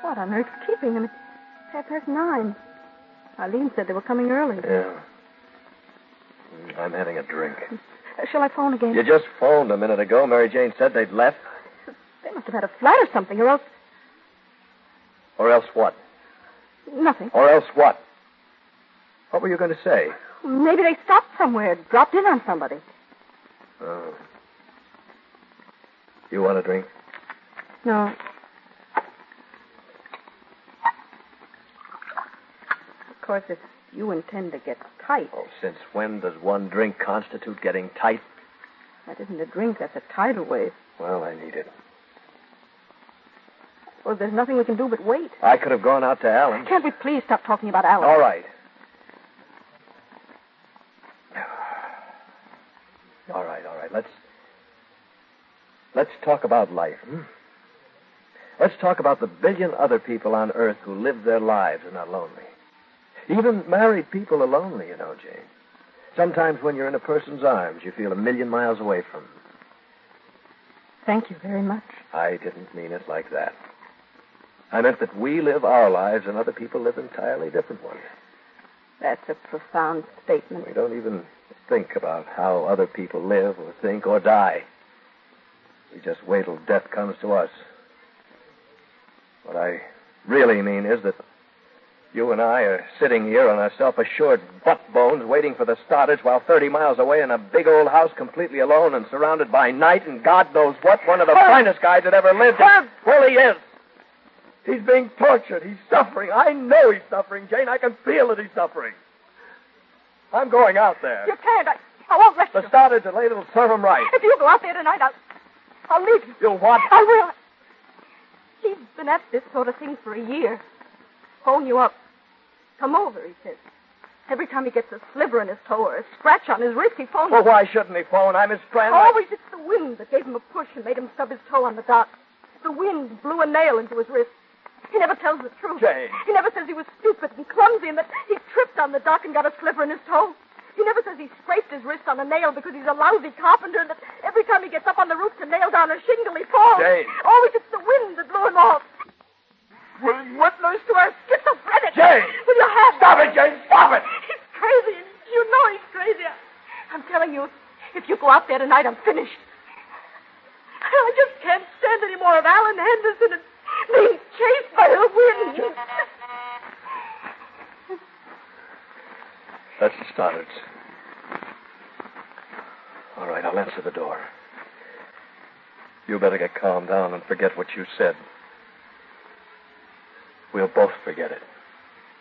What on earth's keeping them? It's 9:30. Arlene said they were coming early. Yeah. I'm having a drink. Shall I phone again? You just phoned a minute ago. Mary Jane said they'd left. They must have had a flat or something, or else... Or else what? Nothing. Or else what? What were you going to say? Maybe they stopped somewhere, dropped in on somebody. Oh. You want a drink? No. Of course, if you intend to get tight... Oh, since when does one drink constitute getting tight? That isn't a drink, that's a tidal wave. Well, I need it. Well, there's nothing we can do but wait. I could have gone out to Alan. Can't we please stop talking about Alan? All right. All right. Let's talk about life. Let's talk about the billion other people on Earth who live their lives and are lonely. Even married people are lonely, you know, Jane. Sometimes when you're in a person's arms, you feel 1,000,000 miles away from them. Thank you very much. I didn't mean it like that. I meant that we live our lives and other people live entirely different ones. That's a profound statement. We don't even think about how other people live or think or die. We just wait till death comes to us. What I really mean is that you and I are sitting here on our self-assured butt bones waiting for the starters while 30 miles away in a big old house completely alone and surrounded by night and God knows what, one of the finest guys that ever lived. Well, he is. He's being tortured. He's suffering. I know he's suffering, Jane. I can feel that he's suffering. I'm going out there. You can't. I won't let you. The starters are late. It'll serve him right. If you go out there tonight, I'll leave you. You'll what? I will. He's been at this sort of thing for a year. Phone you up. Come over, he says. Every time he gets a sliver in his toe or a scratch on his wrist, he phones. Well, why shouldn't he phone? I'm his friend. Always it's the wind that gave him a push and made him stub his toe on the dock. The wind blew a nail into his wrist. He never tells the truth. Jane. He never says he was stupid and clumsy and that he tripped on the dock and got a sliver in his toe. He never says he scraped his wrist on a nail because he's a lousy carpenter and that every time he gets up on the roof to nail down a shingle, he falls. Jane. Always it's the wind that blew him off. Witness to our schizophrenic. Jane. With your hand. Stop it, Jane. Stop it. He's crazy, and you know he's crazy. I'm telling you, if you go out there tonight, I'm finished. I just can't stand any more of Alan Henderson and being chased by the wind. That's the starters. All right, I'll answer the door. You better get calmed down and forget what you said. We'll both forget it.